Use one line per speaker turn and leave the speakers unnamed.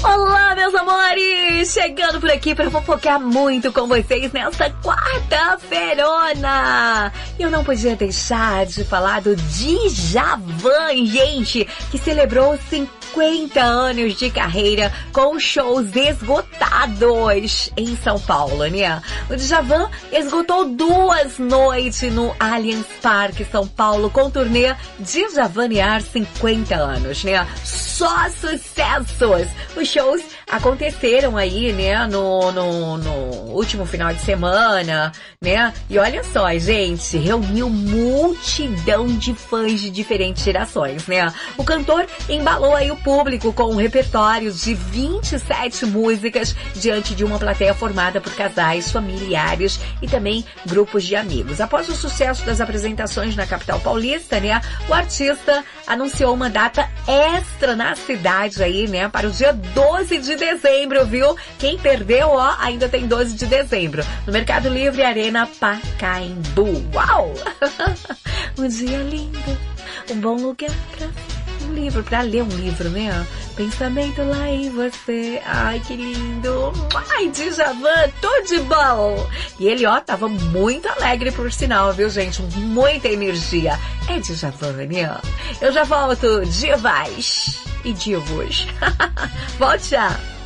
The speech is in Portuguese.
Olá, meus amores! Chegando por aqui para fofocar muito com vocês nesta quarta-feirona! Eu não podia deixar de falar do Djavan, gente, que celebrou 50 anos de carreira com shows esgotados em São Paulo, né? O Djavan esgotou 2 noites no Allianz Parque, São Paulo, com o turnê Djavanear 50 anos, né? Só sucessos! Os shows aconteceram aí, né, no último final de semana, né? E olha só, gente, reuniu multidão de fãs de diferentes gerações, né? O cantor embalou aí o público com um repertório de 27 músicas diante de uma plateia formada por casais, familiares e também grupos de amigos. Após o sucesso das apresentações na capital paulista, né, o artista anunciou uma data extra na cidade aí, né, para o dia 12 de dezembro, viu? Quem perdeu, ó, ainda tem 12 de dezembro, no Mercado Livre Arena Pacaembu. Uau! Um dia lindo, um bom lugar pra ler um livro, né? Pensamento lá em você. Ai, que lindo. Ai, Djavan, tudo de bom. E ele, ó, tava muito alegre por sinal, viu, gente? Muita energia. É Djavan, né? Eu já volto, divas e divos. Volte já.